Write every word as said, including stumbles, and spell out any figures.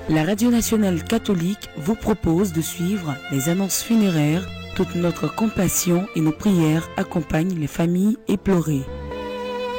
La Radio nationale catholique vous propose de suivre les annonces funéraires. Toute notre compassion et nos prières accompagnent les familles éplorées.